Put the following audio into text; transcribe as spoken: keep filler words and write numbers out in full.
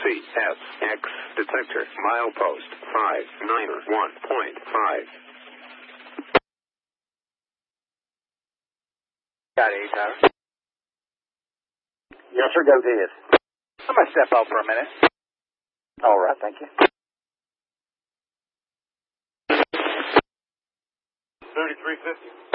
C S X detector, milepost five nine one point five. Got eight, Tyler. Yes, sir, go ahead. I'm going to step out for a minute. All right, thank you. thirty-three fifty.